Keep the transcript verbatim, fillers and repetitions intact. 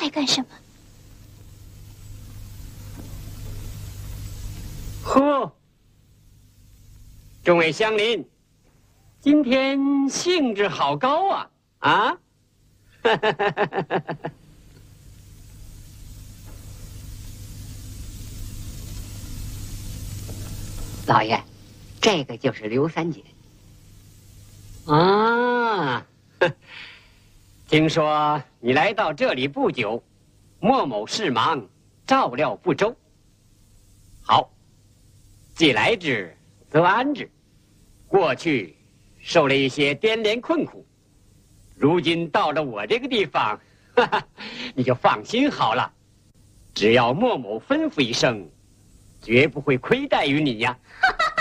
来干什么？ 呵，众位乡邻，今天兴致好高啊！啊！ 老爷，这个就是刘三姐。 啊，听说你来到这里不久，莫某事忙，照料不周。好，既来之，则安之。过去受了一些颠连困苦，如今到了我这个地方，哈哈，你就放心好了。只要莫某吩咐一声，绝不会亏待于你呀。